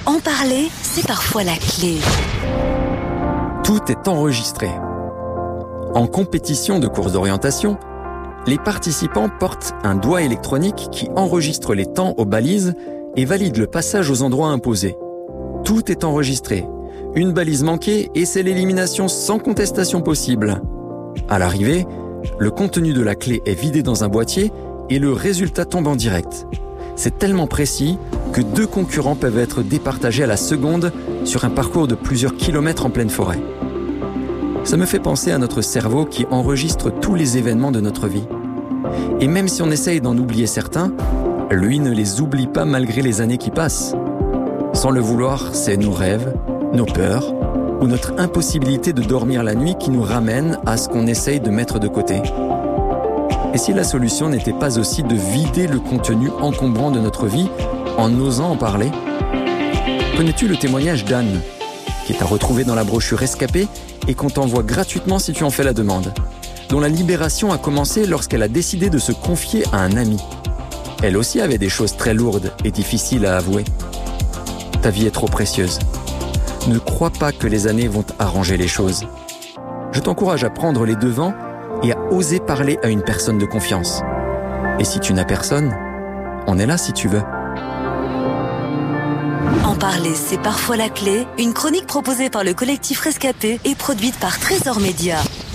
En parler, c'est parfois la clé. Tout est enregistré. En compétition de course d'orientation, les participants portent un doigt électronique qui enregistre les temps aux balises et valide le passage aux endroits imposés. Tout est enregistré. Une balise manquée et c'est l'élimination sans contestation possible. À l'arrivée, le contenu de la clé est vidé dans un boîtier et le résultat tombe en direct. C'est tellement précis que 2 concurrents peuvent être départagés à la seconde sur un parcours de plusieurs kilomètres en pleine forêt. Ça me fait penser à notre cerveau qui enregistre tous les événements de notre vie. Et même si on essaye d'en oublier certains, lui ne les oublie pas malgré les années qui passent. Sans le vouloir, c'est nos rêves, nos peurs ou notre impossibilité de dormir la nuit qui nous ramène à ce qu'on essaye de mettre de côté. Et si la solution n'était pas aussi de vider le contenu encombrant de notre vie en osant en parler ? Connais-tu le témoignage d'Anne, qui est à retrouver dans la brochure Rescapé et qu'on t'envoie gratuitement si tu en fais la demande, dont la libération a commencé lorsqu'elle a décidé de se confier à un ami. Elle aussi avait des choses très lourdes et difficiles à avouer. Ta vie est trop précieuse. Ne crois pas que les années vont arranger les choses. Je t'encourage à prendre les devants et à oser parler à une personne de confiance. Et si tu n'as personne, on est là si tu veux. En parler, c'est parfois la clé. Une chronique proposée par le collectif Rescapé et produite par Trésor Média.